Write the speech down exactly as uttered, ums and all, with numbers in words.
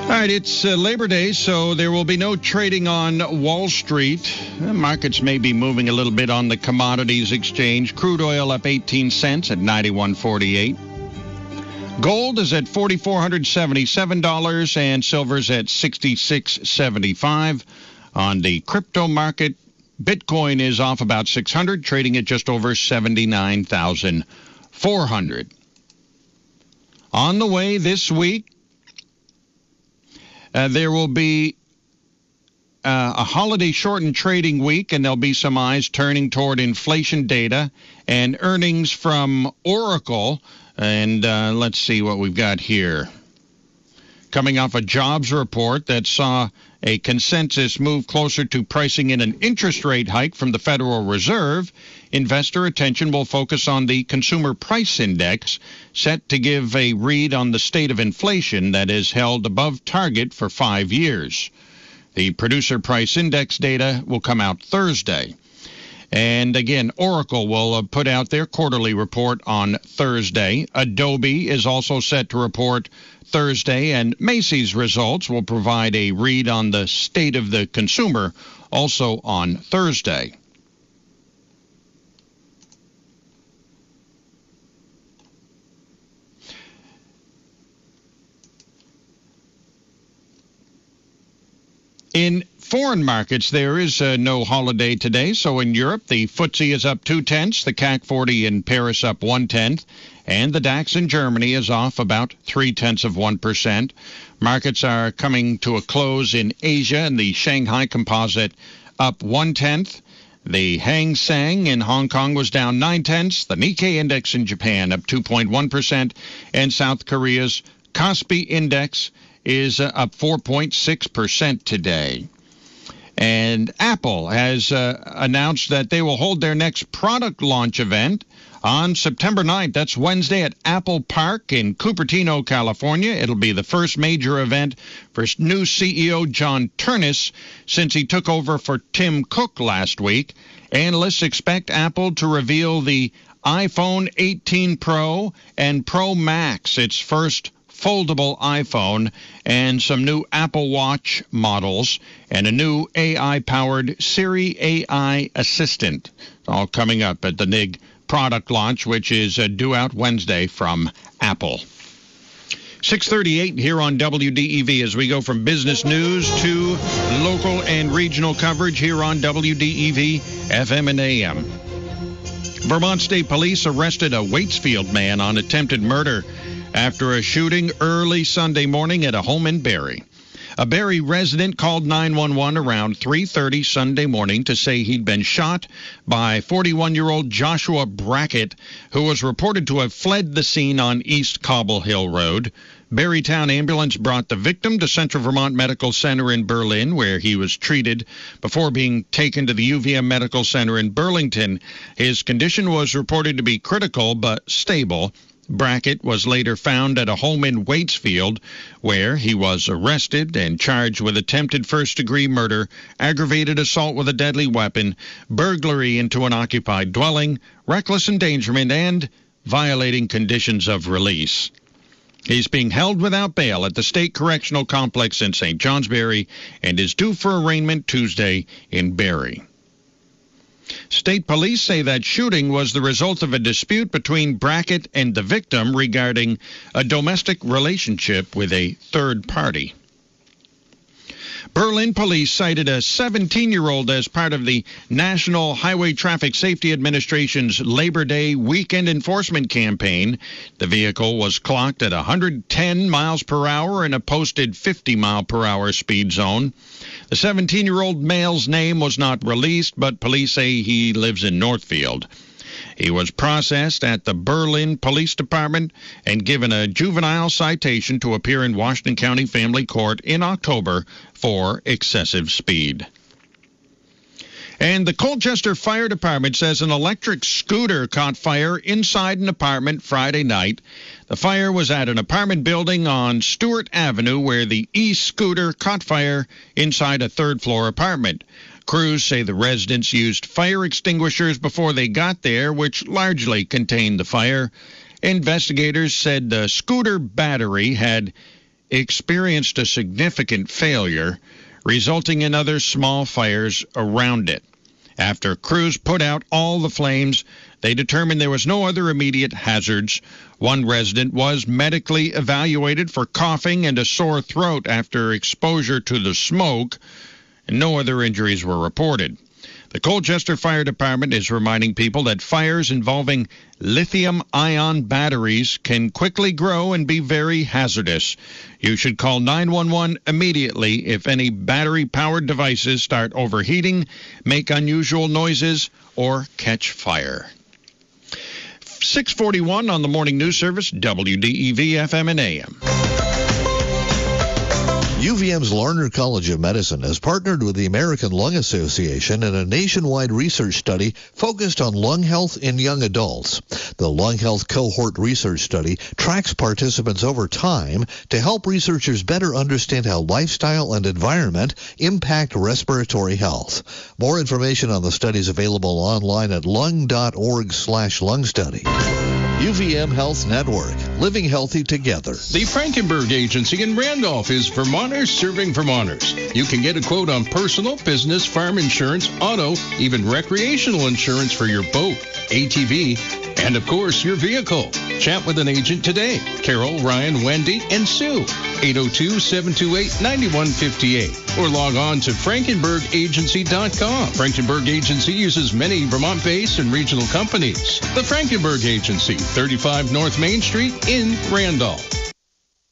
All right, it's uh, Labor Day, so there will be no trading on Wall Street. The markets may be moving a little bit on the commodities exchange. Crude oil up eighteen cents at ninety-one forty-eight. Gold is at four thousand four hundred seventy-seven dollars, and silver's at sixty-six seventy-five. On the crypto market, Bitcoin is off about six hundred, trading at just over seventy-nine thousand four hundred. On the way this week, Uh, there will be uh, a holiday-shortened trading week, and there'll be some eyes turning toward inflation data and earnings from Oracle. And uh, let's see what we've got here. Coming off a jobs report that saw a consensus move closer to pricing in an interest rate hike from the Federal Reserve, investor attention will focus on the Consumer Price Index, set to give a read on the state of inflation that is held above target for five years. The Producer Price Index data will come out Thursday. And again, Oracle will uh, put out their quarterly report on Thursday. Adobe is also set to report Thursday, and Macy's results will provide a read on the state of the consumer also on Thursday. In foreign markets, there is uh, no holiday today. So in Europe, the F T S E is up two tenths, the C A C forty in Paris up one tenth, and the DAX in Germany is off about three tenths of one percent. Markets are coming to a close in Asia, and the Shanghai Composite up one tenth. The Hang Seng in Hong Kong was down nine tenths. The Nikkei Index in Japan up two point one percent, and South Korea's Kospi Index is uh, up four point six percent today. And Apple has uh, announced that they will hold their next product launch event on September ninth. That's Wednesday at Apple Park in Cupertino, California. It'll be the first major event for new C E O John Ternus since he took over for Tim Cook last week. Analysts expect Apple to reveal the iPhone eighteen Pro and Pro Max, its first foldable iPhone, and some new Apple Watch models, and a new A I-powered Siri A I assistant. It's all coming up at the N I G product launch, which is uh, due out Wednesday from Apple. six thirty-eight here on W D E V as we go from business news to local and regional coverage here on W D E V F M and A M. Vermont State Police arrested a Waitsfield man on attempted murder after a shooting early Sunday morning at a home in Barrie. A Barrie resident called nine one one around three thirty Sunday morning to say he'd been shot by forty-one-year-old Joshua Brackett, who was reported to have fled the scene on East Cobble Hill Road. Barrie Town Ambulance brought the victim to Central Vermont Medical Center in Berlin, where he was treated before being taken to the U V M Medical Center in Burlington. His condition was reported to be critical but stable. Brackett was later found at a home in Waitsfield, where he was arrested and charged with attempted first-degree murder, aggravated assault with a deadly weapon, burglary into an occupied dwelling, reckless endangerment, and violating conditions of release. He's being held without bail at the State Correctional Complex in Saint Johnsbury and is due for arraignment Tuesday in Barrie. State police say that shooting was the result of a dispute between Brackett and the victim regarding a domestic relationship with a third party. Berlin police cited a seventeen-year-old as part of the National Highway Traffic Safety Administration's Labor Day weekend enforcement campaign. The vehicle was clocked at one hundred ten miles per hour in a posted fifty mile per hour speed zone. The seventeen-year-old male's name was not released, but police say he lives in Northfield. He was processed at the Berlin Police Department and given a juvenile citation to appear in Washington County Family Court in October for excessive speed. And the Colchester Fire Department says an electric scooter caught fire inside an apartment Friday night. The fire was at an apartment building on Stewart Avenue where the e-scooter caught fire inside a third-floor apartment. Crews say the residents used fire extinguishers before they got there, which largely contained the fire. Investigators said the scooter battery had experienced a significant failure, resulting in other small fires around it. After crews put out all the flames, they determined there was no other immediate hazards. One resident was medically evaluated for coughing and a sore throat after exposure to the smoke, and no other injuries were reported. The Colchester Fire Department is reminding people that fires involving lithium-ion batteries can quickly grow and be very hazardous. You should call nine one one immediately if any battery-powered devices start overheating, make unusual noises, or catch fire. six forty-one on the Morning News Service, W D E V F M and A M. U V M's Larner College of Medicine has partnered with the American Lung Association in a nationwide research study focused on lung health in young adults. The Lung Health Cohort Research Study tracks participants over time to help researchers better understand how lifestyle and environment impact respiratory health. More information on the study is available online at lung.org slash lung study. U V M Health Network, living healthy together. The Frankenberg Agency in Randolph is Vermonters serving Vermonters. You can get a quote on personal, business, farm insurance, auto, even recreational insurance for your boat, A T V, and of course your vehicle. Chat with an agent today. Carol, Ryan, Wendy, and Sue. eight oh two, seven two eight, nine one five eight. Or log on to frankenberg agency dot com. Frankenberg Agency uses many Vermont-based and regional companies. The Frankenberg Agency, thirty-five North Main Street in Randolph.